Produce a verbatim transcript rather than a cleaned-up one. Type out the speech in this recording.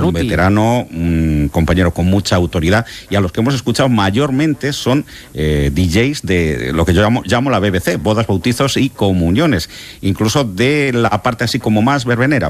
un veterano, un compañero con mucha autoridad, y a los que hemos escuchado mayormente son eh, D Js de lo que yo llamo, llamo la B B C, bodas, bautizos y comuniones, incluso de la parte así como más verbenera.